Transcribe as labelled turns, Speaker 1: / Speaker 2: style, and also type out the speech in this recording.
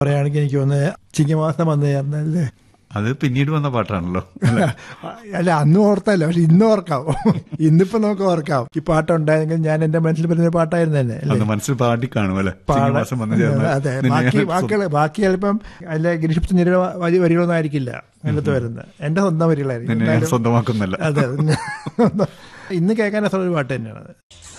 Speaker 1: പറയുകയാണെങ്കിൽ എനിക്ക് തോന്നുന്നത് ചിങ്ങമാസം വന്നു ചേർന്നല്ലേ.
Speaker 2: അത് പിന്നീട് വന്ന പാട്ടാണല്ലോ.
Speaker 1: അല്ല അന്ന് ഓർത്തല്ലോ, പക്ഷെ ഇന്ന് ഓർക്കാം. ഇന്നിപ്പോ നമുക്ക് ഓർക്കാം. ഈ പാട്ടുണ്ടായെങ്കിൽ ഞാൻ എന്റെ മനസ്സിൽ പറഞ്ഞ പാട്ടായിരുന്നു തന്നെ.
Speaker 2: മനസ്സിൽ പാടി കാണുമല്ലേ.
Speaker 1: അതെ, ബാക്കി ചിലപ്പം അല്ല ഗിരീഷ് പുത്തഞ്ചേരിയുടെ വരികളൊന്നും ആയിരിക്കില്ല അതിനകത്ത് വരുന്നത്. എന്റെ സ്വന്തം വരികളായിരിക്കും.
Speaker 2: സ്വന്തമാക്കുന്നല്ല.
Speaker 1: അതെ, ഇന്ന് കേൾക്കാൻ ഒരു പാട്ട് തന്നെയാണ്.